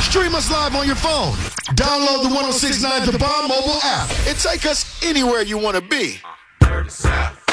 Stream us live on your phone. Download the 1069 The Bomb mobile app and take us anywhere you want to be.